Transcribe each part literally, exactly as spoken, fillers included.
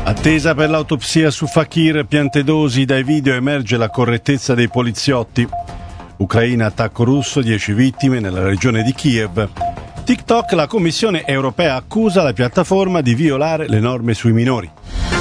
Attesa per l'autopsia su Fakir, Piantedosi, dai video emerge la correttezza dei poliziotti. Ucraina, attacco russo, dieci vittime nella regione di Kiev. TikTok, la Commissione europea accusa la piattaforma di violare le norme sui minori.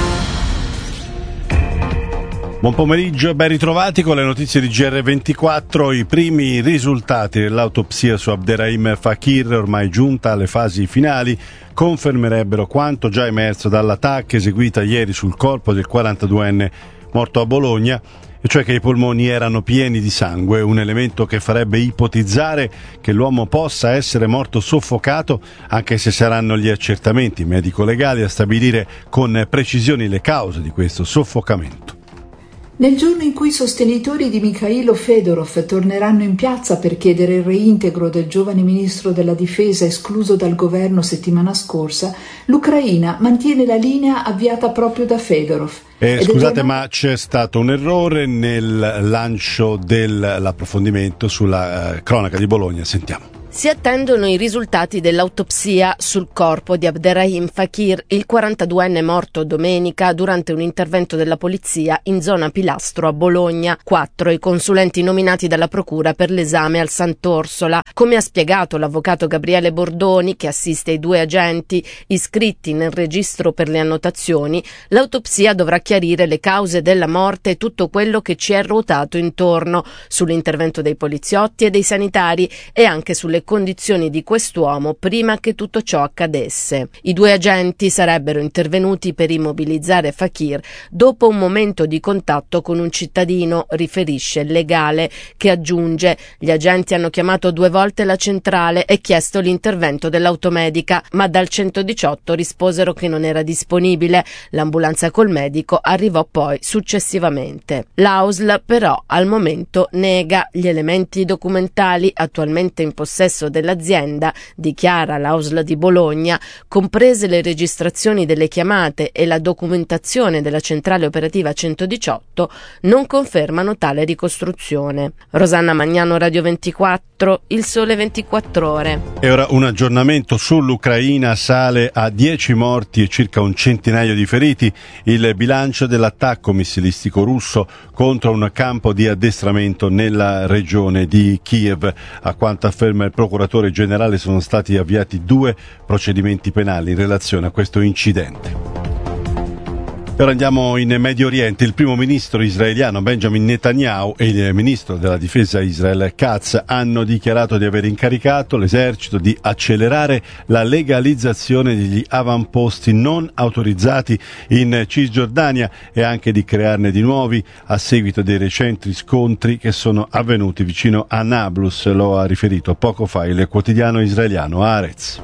Buon pomeriggio, ben ritrovati con le notizie di G R ventiquattro. I primi risultati dell'autopsia su Abderrahim Fakir, ormai giunta alle fasi finali, confermerebbero quanto già emerso dalla T A C eseguita ieri sul corpo del quarantaduenne morto a Bologna, e cioè che i polmoni erano pieni di sangue, un elemento che farebbe ipotizzare che l'uomo possa essere morto soffocato, anche se saranno gli accertamenti medico-legali a stabilire con precisione le cause di questo soffocamento. Nel giorno in cui i sostenitori di Mikhailo Fedorov torneranno in piazza per chiedere il reintegro del giovane ministro della difesa escluso dal governo settimana scorsa, l'Ucraina mantiene la linea avviata proprio da Fedorov. Eh, scusate, ma c'è stato un errore nel lancio dell'approfondimento sulla eh, cronaca di Bologna. Sentiamo. Si attendono i risultati dell'autopsia sul corpo di Abderrahim Fakir, il quarantaduenne morto domenica durante un intervento della polizia in zona Pilastro a Bologna. Quattro i consulenti nominati dalla procura per l'esame al Sant'Orsola. Come ha spiegato l'avvocato Gabriele Bordoni, che assiste i due agenti iscritti nel registro per le annotazioni, l'autopsia dovrà chiarire le cause della morte e tutto quello che ci è ruotato intorno, sull'intervento dei poliziotti e dei sanitari e anche sulle condizioni di quest'uomo prima che tutto ciò accadesse. I due agenti sarebbero intervenuti per immobilizzare Fakir dopo un momento di contatto con un cittadino, riferisce il legale, che aggiunge: gli agenti hanno chiamato due volte la centrale e chiesto l'intervento dell'automedica, ma dal centodiciotto risposero che non era disponibile. L'ambulanza col medico arrivò poi successivamente. L'A U S L però al momento nega gli elementi documentali attualmente in possesso dell'azienda, dichiara l'A U S L di Bologna, comprese le registrazioni delle chiamate e la documentazione della centrale operativa centodiciotto, non confermano tale ricostruzione. Rosanna Magnano, Radio ventiquattro, Il Sole ventiquattro Ore. E ora un aggiornamento sull'Ucraina: sale a dieci morti e circa un centinaio di feriti il bilancio dell'attacco missilistico russo contro un campo di addestramento nella regione di Kiev. A quanto afferma il procuratore generale, sono stati avviati due procedimenti penali in relazione a questo incidente. Ora andiamo in Medio Oriente. Il primo ministro israeliano Benjamin Netanyahu e il ministro della difesa Israel Katz hanno dichiarato di aver incaricato l'esercito di accelerare la legalizzazione degli avamposti non autorizzati in Cisgiordania e anche di crearne di nuovi a seguito dei recenti scontri che sono avvenuti vicino a Nablus, lo ha riferito poco fa il quotidiano israeliano Haaretz.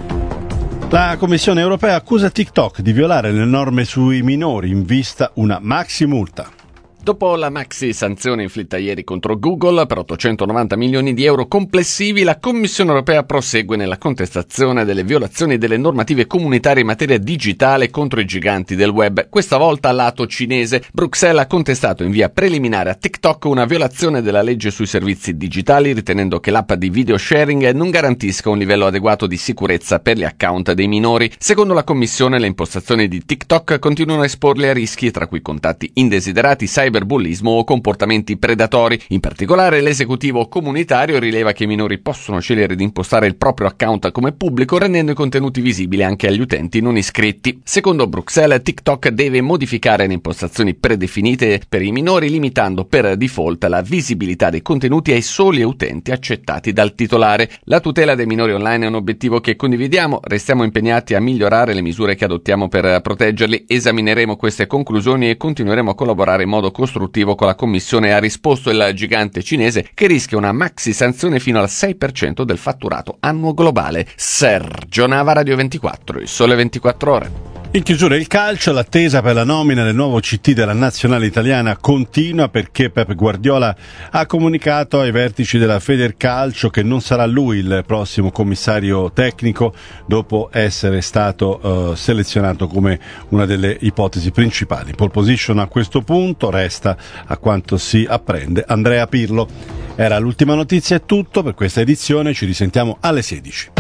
La Commissione europea accusa TikTok di violare le norme sui minori in vista una maxi multa. Dopo la maxi sanzione inflitta ieri contro Google per ottocentonovanta milioni di euro complessivi, la Commissione europea prosegue nella contestazione delle violazioni delle normative comunitarie in materia digitale contro i giganti del web, questa volta a lato cinese. Bruxelles ha contestato in via preliminare a TikTok una violazione della legge sui servizi digitali, ritenendo che l'app di video sharing non garantisca un livello adeguato di sicurezza per gli account dei minori. Secondo la Commissione, le impostazioni di TikTok continuano a esporli a rischi, tra cui contatti indesiderati, cyberbullismo o comportamenti predatori. In particolare, l'esecutivo comunitario rileva che i minori possono scegliere di impostare il proprio account come pubblico, rendendo i contenuti visibili anche agli utenti non iscritti. Secondo Bruxelles, TikTok deve modificare le impostazioni predefinite per i minori, limitando per default la visibilità dei contenuti ai soli utenti accettati dal titolare. La tutela dei minori online è un obiettivo che condividiamo, restiamo impegnati a migliorare le misure che adottiamo per proteggerli. Esamineremo queste conclusioni e continueremo a collaborare in modo costruttivo con la Commissione, ha risposto il gigante cinese, che rischia una maxi sanzione fino al sei per cento del fatturato annuo globale. Sergio Nava, Radio ventiquattro, Il Sole ventiquattro Ore. In chiusura il calcio, l'attesa per la nomina del nuovo C T della nazionale italiana continua, perché Pep Guardiola ha comunicato ai vertici della Federcalcio che non sarà lui il prossimo commissario tecnico, dopo essere stato uh, selezionato come una delle ipotesi principali. Pole position a questo punto resta, a quanto si apprende, Andrea Pirlo. Era l'ultima notizia, è tutto per questa edizione, ci risentiamo alle sedici.